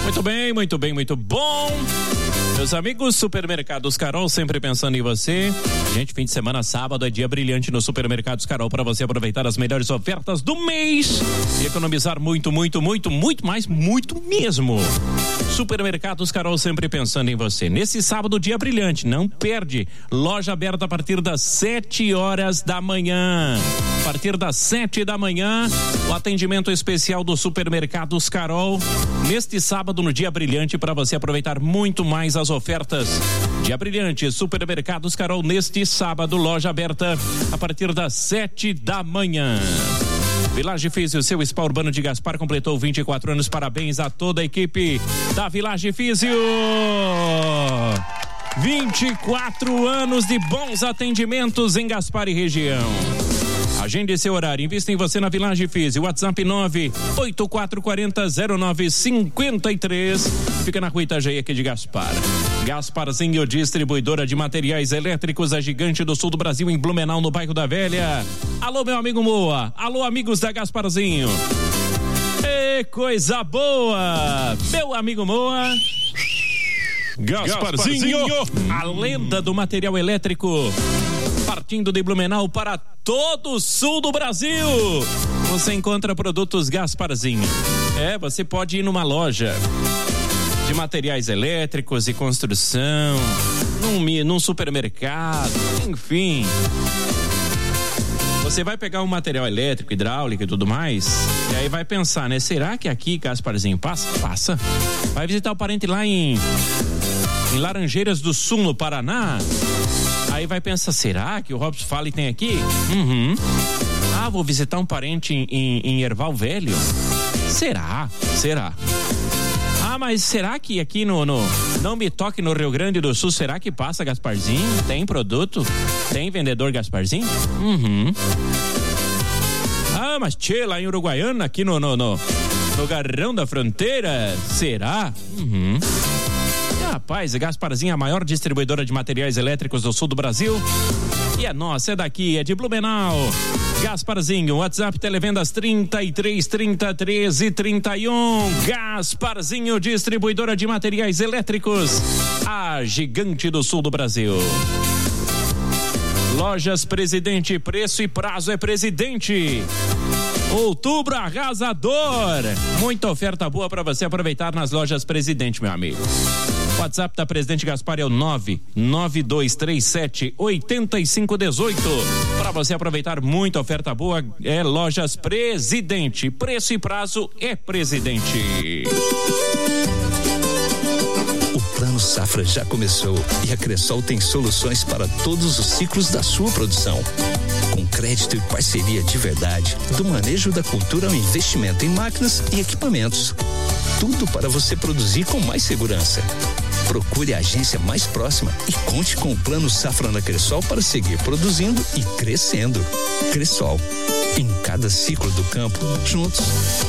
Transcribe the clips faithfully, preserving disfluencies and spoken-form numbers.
Muito bem, muito bem, muito bom. Meus amigos, Supermercados Carol, sempre pensando em você. Gente, fim de semana, sábado, é dia brilhante no Supermercados Carol para você aproveitar as melhores ofertas do mês e economizar muito, muito, muito, muito mais, muito mesmo. Supermercados Carol, sempre pensando em você. Nesse sábado, dia brilhante, não perde. Loja aberta a partir das sete horas da manhã. A partir das sete da manhã, o atendimento especial do Supermercados Carol. Neste sábado, no dia brilhante, para você aproveitar muito mais as ofertas. Dia brilhante, Supermercados Carol, neste sábado, loja aberta a partir das sete da manhã. Village Físio, seu spa urbano de Gaspar, completou vinte e quatro anos. Parabéns a toda a equipe da Village Físio. vinte e quatro anos de bons atendimentos em Gaspar e região. Agende seu horário, invista em você na Village Físio. WhatsApp nove oito quatro quatro zero zero nove cinco três. Fica na rua Itajaí, aqui de Gaspar. Gasparzinho, distribuidora de materiais elétricos, a gigante do sul do Brasil, em Blumenau, no bairro da Velha. Alô, meu amigo Moa. Alô, amigos da Gasparzinho. E coisa boa, meu amigo Moa. Gasparzinho, a lenda do material elétrico, partindo de Blumenau para todo o sul do Brasil. Você encontra produtos Gasparzinho. É, você pode ir numa loja de materiais elétricos e construção, num, num supermercado, enfim. Você vai pegar um material elétrico, hidráulico e tudo mais, e aí vai pensar, né? Será que aqui Gasparzinho passa? Passa. Vai visitar o parente lá em, em Laranjeiras do Sul, no Paraná. Aí vai pensar, será que o Robson Fale tem aqui? Uhum. Ah, vou visitar um parente em, em, em Erval Velho. Será? Será? Ah, mas será que aqui no, no Não Me Toque, no Rio Grande do Sul, será que passa Gasparzinho? Tem produto? Tem vendedor Gasparzinho? Uhum. Ah, mas tchê, lá em Uruguaiana, aqui no, no, no, no Garrão da Fronteira, será? Uhum. Rapaz, a Gasparzinho é a maior distribuidora de materiais elétricos do sul do Brasil. E é nossa, é daqui, é de Blumenau. Gasparzinho, WhatsApp, televendas trinta e três, trinta, treze, trinta e um. Gasparzinho, distribuidora de materiais elétricos, a gigante do sul do Brasil. Lojas Presidente, preço e prazo é Presidente. Outubro arrasador. Muita oferta boa para você aproveitar nas Lojas Presidente, meu amigo. WhatsApp da Presidente Gaspar é o nove nove dois três sete oito cinco um oito. Para você aproveitar muita oferta boa, é Lojas Presidente. Preço e prazo é Presidente. O Plano Safra já começou e a Cressol tem soluções para todos os ciclos da sua produção. Com crédito e parceria de verdade, do manejo da cultura ao investimento em máquinas e equipamentos. Tudo para você produzir com mais segurança. Procure a agência mais próxima e conte com o Plano Safra da Cressol para seguir produzindo e crescendo. Cressol, em cada ciclo do campo, juntos.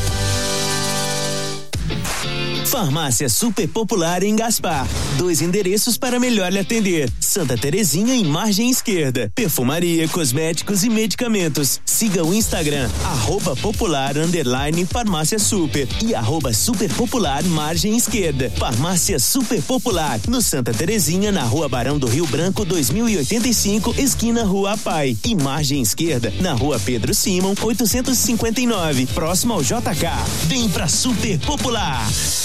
Farmácia Super Popular em Gaspar. Dois endereços para melhor lhe atender. Santa Terezinha em margem esquerda. Perfumaria, cosméticos e medicamentos. Siga o Instagram, arroba popular underline farmácia super e arroba super popular margem esquerda. Farmácia Super Popular, no Santa Terezinha, na Rua Barão do Rio Branco, dois mil e oitenta e cinco, esquina Rua Apai. E margem esquerda, na Rua Pedro Simon, oitocentos e cinquenta e nove, próximo ao J K. Vem pra Super Popular.